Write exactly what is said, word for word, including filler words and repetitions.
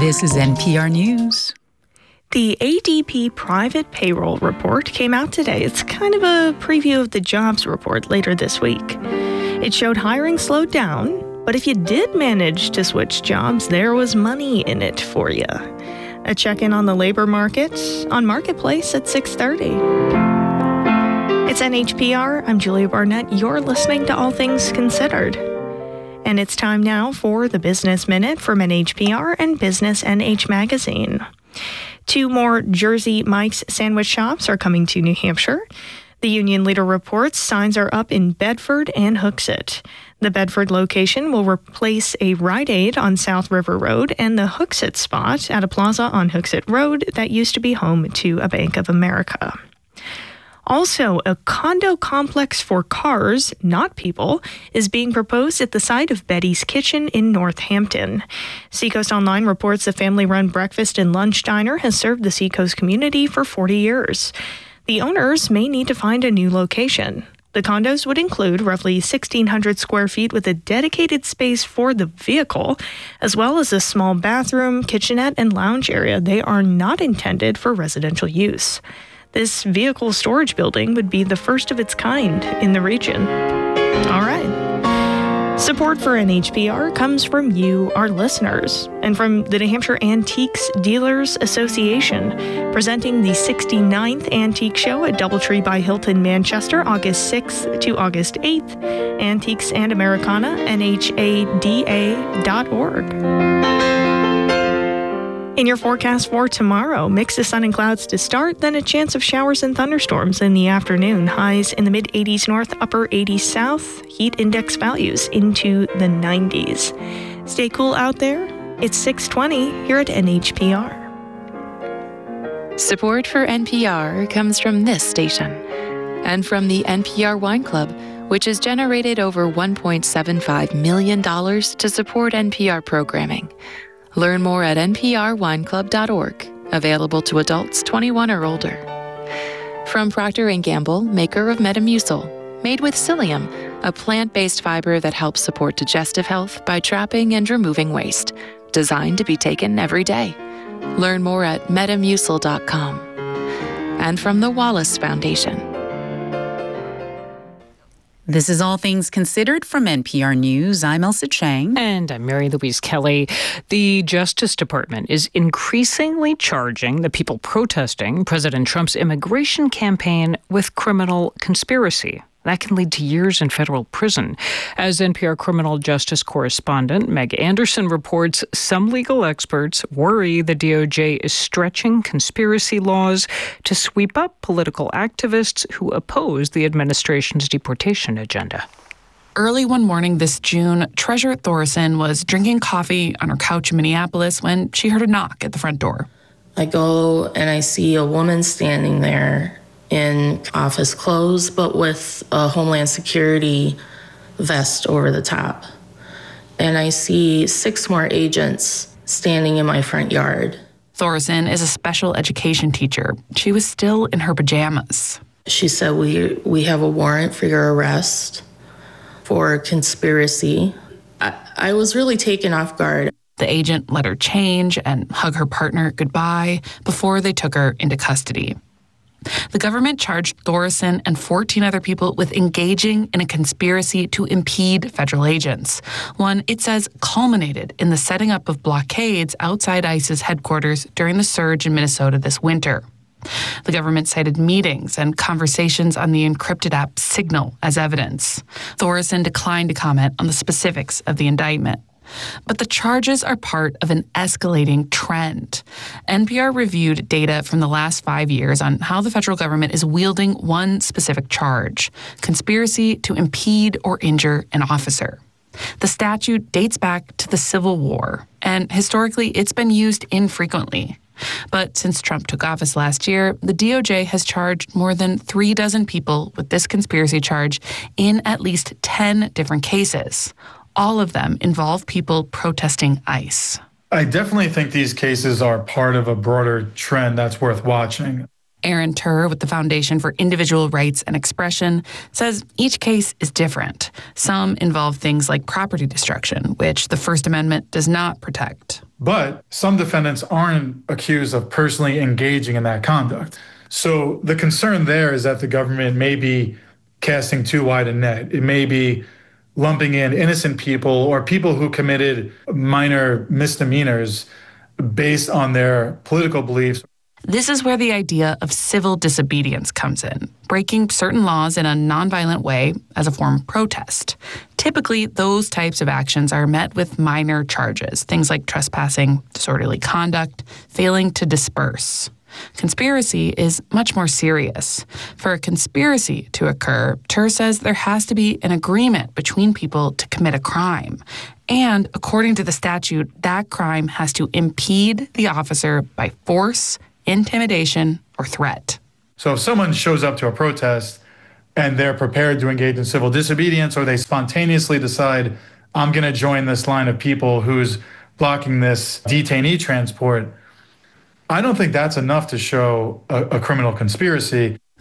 This is N P R News. The A D P private payroll report came out today. It's kind of a preview of the jobs report later this week. It showed hiring slowed down, but if you did manage to switch jobs, there was money in it for you. A check-in on the labor market on Marketplace at six thirty. It's N H P R. I'm Julia Barnett. You're listening to All Things Considered. And it's time now for the Business Minute from N H P R and Business N H Magazine. Two more Jersey Mike's sandwich shops are coming to New Hampshire. The Union Leader reports signs are up in Bedford and Hooksett. The Bedford location will replace a Rite Aid on South River Road and the Hooksett spot at a plaza on Hooksett Road that used to be home to a Bank of America. Also, a condo complex for cars, not people, is being proposed at the site of Betty's Kitchen in Northampton. Seacoast Online reports the family-run breakfast and lunch diner has served the Seacoast community for forty years. The owners may need to find a new location. The condos would include roughly sixteen hundred square feet with a dedicated space for the vehicle, as well as a small bathroom, kitchenette, and lounge area. They are not intended for residential use. This vehicle storage building would be the first of its kind in the region. All right. Support for N H P R comes from you, our listeners, and from the New Hampshire Antiques Dealers Association, presenting the sixty-ninth Antique Show at Doubletree by Hilton, Manchester, August sixth to August eighth. Antiques and Americana, N H A D A dot org. In your forecast for tomorrow, mix of sun and clouds to start, then a chance of showers and thunderstorms in the afternoon. Highs in the mid-eighties north, upper eighties south. Heat index values into the nineties. Stay cool out there. It's six twenty here at N H P R. Support for N P R comes from this station and from the N P R Wine Club, which has generated over one point seven five million dollars to support N P R programming. Learn more at N P R wine club dot org, available to adults twenty-one or older. From Procter and Gamble, maker of Metamucil, made with psyllium, a plant-based fiber that helps support digestive health by trapping and removing waste, designed to be taken every day. Learn more at metamucil dot com. And from the Wallace Foundation. This is All Things Considered from N P R News. I'm Elsa Chang. And I'm Mary Louise Kelly. The Justice Department is increasingly charging the people protesting President Trump's immigration campaign with criminal conspiracy. That can lead to years in federal prison. As N P R criminal justice correspondent Meg Anderson reports, some legal experts worry the D O J is stretching conspiracy laws to sweep up political activists who oppose the administration's deportation agenda. Early one morning this June, Treasurer Thoresen was drinking coffee on her couch in Minneapolis when she heard a knock at the front door. I go and I see a woman standing there in office clothes, but with a Homeland Security vest over the top. And I see six more agents standing in my front yard. Thoresen is a special education teacher. She was still in her pajamas. She said, we we have a warrant for your arrest for conspiracy. I, I was really taken off guard. The agent let her change and hug her partner goodbye before they took her into custody. The government charged Thoresen and fourteen other people with engaging in a conspiracy to impede federal agents. One, it says, culminated in the setting up of blockades outside ICE's headquarters during the surge in Minnesota this winter. The government cited meetings and conversations on the encrypted app Signal as evidence. Thoresen declined to comment on the specifics of the indictment. But the charges are part of an escalating trend. N P R reviewed data from the last five years on how the federal government is wielding one specific charge: conspiracy to impede or injure an officer. The statute dates back to the Civil War, and historically it's been used infrequently. But since Trump took office last year, the D O J has charged more than three dozen people with this conspiracy charge in at least ten different cases. All of them involve people protesting ICE. I definitely think these cases are part of a broader trend that's worth watching. Aaron Turr with the Foundation for Individual Rights and Expression says each case is different. Some involve things like property destruction, which the First Amendment does not protect. But some defendants aren't accused of personally engaging in that conduct. So the concern there is that the government may be casting too wide a net. It may be lumping in innocent people or people who committed minor misdemeanors based on their political beliefs. This is where the idea of civil disobedience comes in, breaking certain laws in a nonviolent way as a form of protest. Typically, those types of actions are met with minor charges, things like trespassing, disorderly conduct, failing to disperse. Conspiracy is much more serious. For a conspiracy to occur, T U R says there has to be an agreement between people to commit a crime. And according to the statute, that crime has to impede the officer by force, intimidation, or threat. So if someone shows up to a protest and they're prepared to engage in civil disobedience, or they spontaneously decide, I'm going to join this line of people who's blocking this detainee transport, I don't think that's enough to show a, a criminal conspiracy.